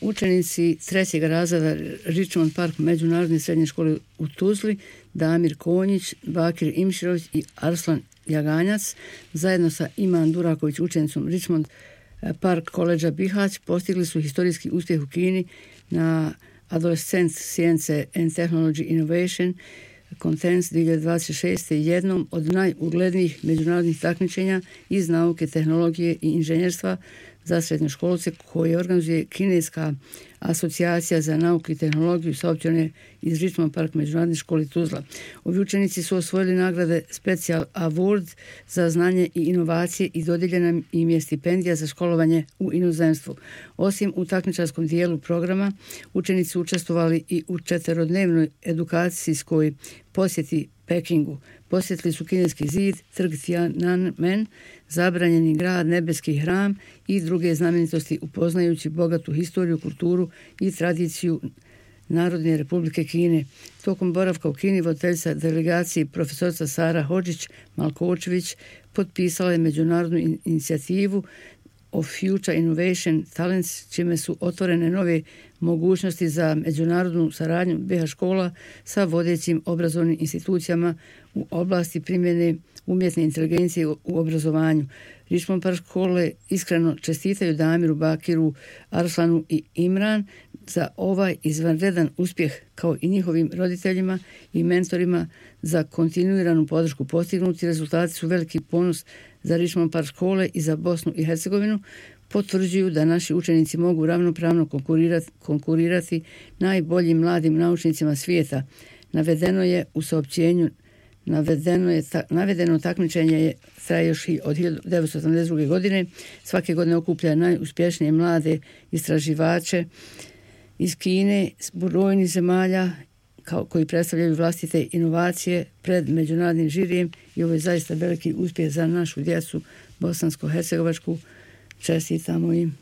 Učenici 3. razreda Richmond Park međunarodne srednje škole u Tuzli, Damir Konjić, Bakir Imširović i Arslan Jaganjac, zajedno sa Iman Duraković, učenicom Richmond Park College Bihać, postigli su historijski uspjeh u Kini na Adolescent Science and Technology Innovation Contest 2026. jednom od najuglednijih međunarodnih takmičenja iz nauke, tehnologije i inženjerstva za srednjoškolce koje organizuje Kineska asocijacija za nauku i tehnologiju saopćene iz Richmond Park međunarodne škole Tuzla. Ovi učenici su osvojili nagrade Special Award za znanje i inovacije i dodijeljena im je stipendija za školovanje u inozemstvu. Osim u takmičarskom dijelu programa, učenici su učestvovali i u 4-dnevnoj edukacijskoj posjeti Pekingu. Posjetili su Kineski zid, trg Tiananmen, zabranjeni grad, nebeski hram i druge znamenitosti, upoznajući bogatu historiju, kulturu i tradiciju Narodne Republike Kine. Tokom boravka u Kini voditeljica delegaciji profesorica Sara Hodžić-Malkočević potpisala je međunarodnu inicijativu of Future Innovation Talents, čime su otvorene nove mogućnosti za međunarodnu saradnju BiH škola sa vodećim obrazovnim institucijama u oblasti primjene umjetne inteligencije u obrazovanju. Richmond Park škole iskreno čestitaju Damiru, Bakiru, Arslanu i Imran za ovaj izvanredan uspjeh, kao i njihovim roditeljima i mentorima za kontinuiranu podršku. Postignuti rezultati su veliki ponos za Richmond Park škole i za Bosnu i Hercegovinu. Potvrđuju da naši učenici mogu ravnopravno konkurirati najboljim mladim naučnicima svijeta. Navedeno je u saopćenju. Navedeno takmičenje traje još od 1982. godine. Svake godine okuplja najuspješnije mlade istraživače iz Kine, brojnih zemalja koji predstavljaju vlastite inovacije pred međunarodnim žirijem i ovo je zaista veliki uspjeh za našu djecu bosansko-hercegovačku. Čestitamo im.